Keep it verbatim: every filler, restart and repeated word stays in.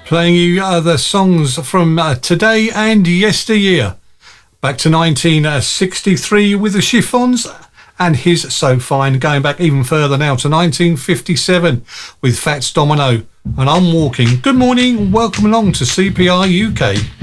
playing you uh, the songs from uh, today and yesteryear. Back to nineteen sixty-three with the Chiffons and His So Fine, going back even further now to nineteen fifty-seven with Fats Domino and I'm Walking. Good morning, welcome along to C P R U K.